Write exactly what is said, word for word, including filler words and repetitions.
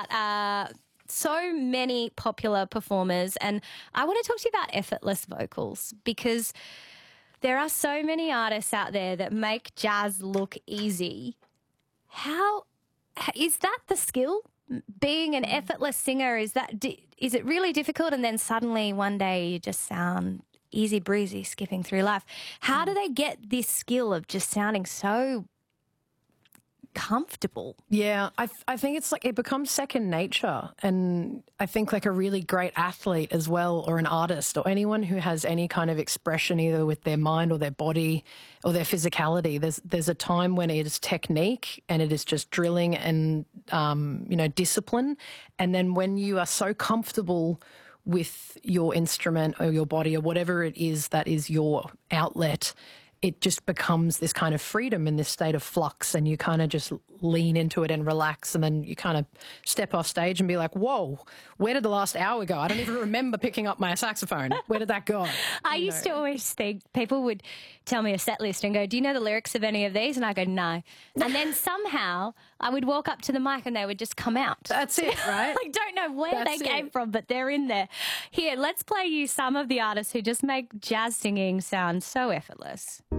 about uh, so many popular performers, and I want to talk to you about effortless vocals, because there are so many artists out there that make jazz look easy. How is that the skill? Being an effortless singer, is that is it really difficult? And then suddenly one day you just sound easy breezy skipping through life. How do they get this skill of just sounding so comfortable? Yeah, I, th- I think it's like it becomes second nature. And I think like a really great athlete as well, or an artist, or anyone who has any kind of expression either with their mind or their body or their physicality, there's there's a time when it is technique and it is just drilling and, um, you know, discipline. And then when you are so comfortable with your instrument or your body or whatever it is that is your outlet, it just becomes this kind of freedom in this state of flux, and you kind of just lean into it and relax, and then you kind of step off stage and be like, whoa, where did the last hour go? I don't even remember picking up my saxophone. Where did that go? I You used know. to always think people would tell me a set list and go, do you know the lyrics of any of these? And I go, no. And then somehow I would walk up to the mic and they would just come out. That's it, right? I don't know where That's they came it. from, but they're in there. Here, let's play you some of the artists who just make jazz singing sound so effortless.